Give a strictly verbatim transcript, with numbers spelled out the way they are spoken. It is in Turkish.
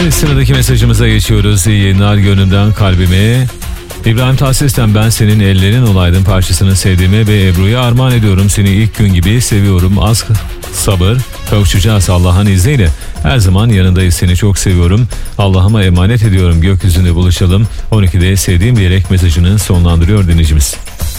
Evet, sıradaki mesajımıza geçiyoruz. İyi yayınlar gönlümden kalbime. İbrahim Tatlıses'ten ben senin ellerin olaydın parçasını sevdiğime ve Ebru'ya armağan ediyorum. Seni ilk gün gibi seviyorum. Az sabır, kavuşacağız Allah'ın izniyle. Her zaman yanındayız, seni çok seviyorum. Allah'ıma emanet ediyorum, gökyüzünde buluşalım. on ikide sevdiğim diyerek mesajını sonlandırıyor dinleyicimiz.